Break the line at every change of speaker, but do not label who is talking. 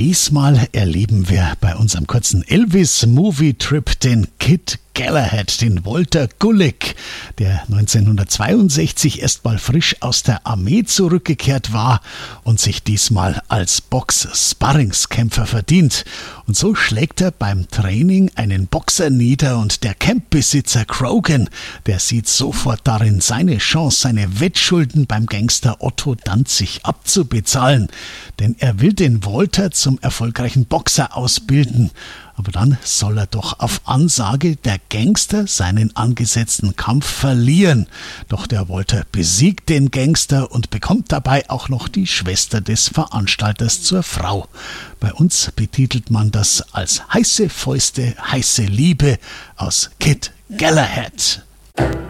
Diesmal erleben wir bei unserem kurzen Elvis-Movie-Trip den Kid Galahad, den Walter Gulick, der 1962 erstmal frisch aus der Armee zurückgekehrt war und sich diesmal als Box-Sparringskämpfer verdient. Und so schlägt er beim Training einen Boxer nieder und der Campbesitzer Krogan, der sieht sofort darin seine Chance, seine Wettschulden beim Gangster Otto Danzig abzubezahlen. Denn er will den Walter zum erfolgreichen Boxer ausbilden. Aber dann soll er doch auf Ansage der Gangster seinen angesetzten Kampf verlieren. Doch der Walter besiegt den Gangster und bekommt dabei auch noch die Schwester des Veranstalters zur Frau. Bei uns betitelt man das als heiße Fäuste, heiße Liebe aus Kid Galahad.